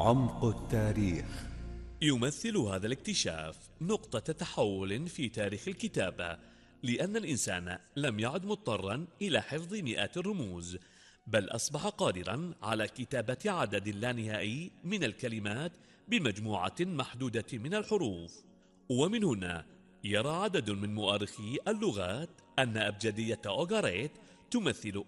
عمق التاريخ. يمثل هذا الاكتشاف نقطة تحول في تاريخ الكتابة، لأن الإنسان لم يعد مضطرا إلى حفظ مئات الرموز، بل أصبح قادرا على كتابة عدد لا نهائي من الكلمات بمجموعة محدودة من الحروف. ومن هنا يرى عدد من مؤرخي اللغات أن أبجدية أوغاريت تمثل